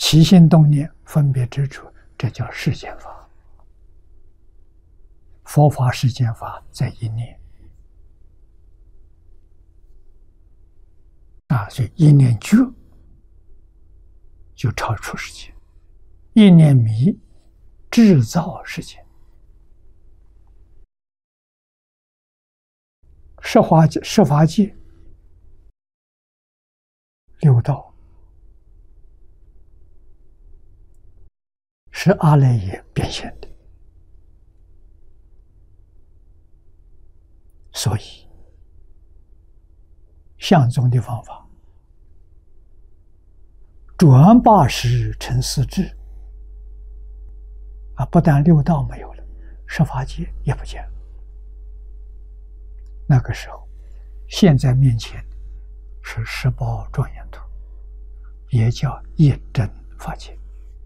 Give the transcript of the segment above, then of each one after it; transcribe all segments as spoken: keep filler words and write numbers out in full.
起心动念分别执着，这叫世间法。佛法世间法在一念啊，所以一念觉就超出世界，一念迷制造世界。十法界，十法界六道是阿赖耶变现的，所以相宗的方法转八识成四智啊，不但六道没有了，十法界也不见了。那个时候，现在面前是十宝庄严图，也叫一真法界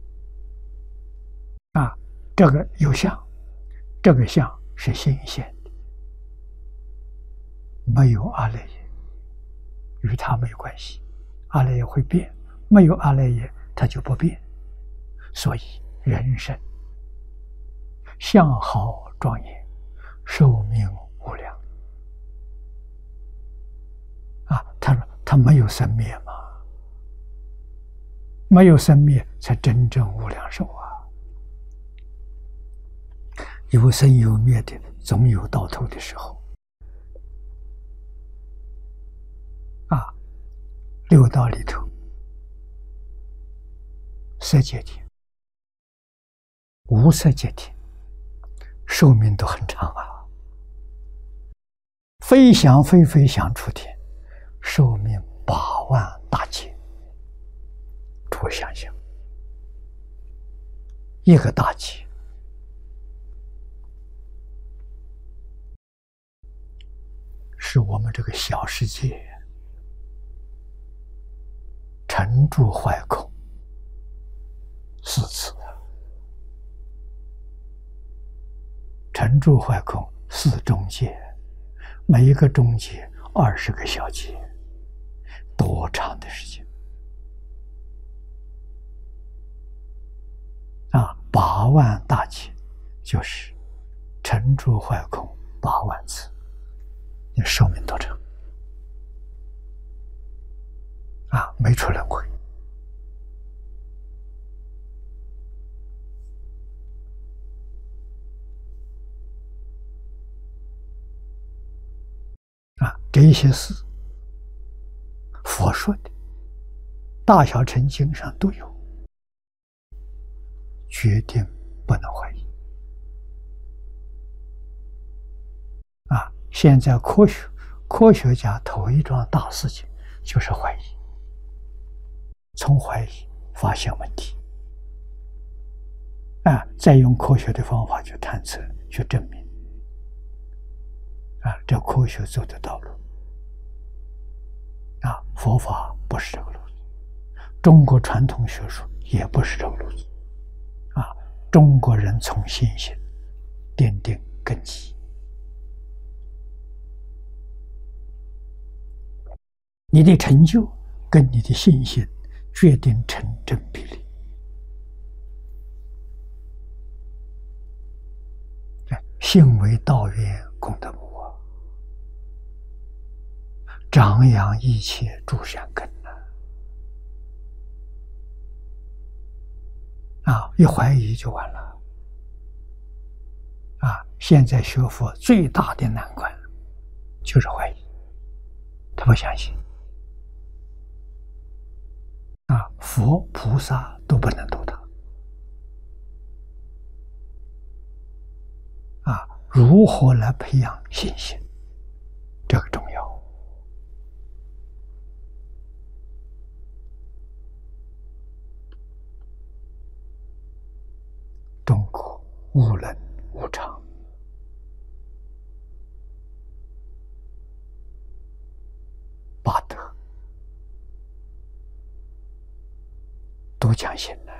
啊。这个有相，这个相是现现的，没有阿赖耶，与它没有关系。阿赖耶会变，没有阿赖耶它就不变。所以人生相好庄严，寿命无量啊！他说他没有生灭嘛，没有生灭才真正无量寿啊！有生有灭的，总有到头的时候啊！六道里头，色界天、无色界天，寿命都很长啊。非想非非想出天，寿命八万大劫。诸位想想，一个大劫是我们这个小世界沉住坏空四次，沉住坏空四中界，每一个中界二十个小节，多长的时间啊！八万大劫就是沉住坏空八万次，你寿命多长啊？没出轮回啊！这一些事佛说的，大小乘经上都有，决定不能怀疑啊！现在科学科学家头一桩大事情就是怀疑，从怀疑发现问题啊，再用科学的方法去探测去证明啊，这科学走的道路啊，佛法不是这个路子，中国传统学术也不是这个路子啊。中国人从信心奠定根基，你的成就跟你的信心决定成正比例。信为道源，功德母啊，长养一切诸善根啊！一怀疑就完了啊！现在学佛最大的难关就是怀疑，他不相信啊！佛菩萨都不能度他啊！如何来培养信心？这个重要。中国无能无常，八德都讲信了。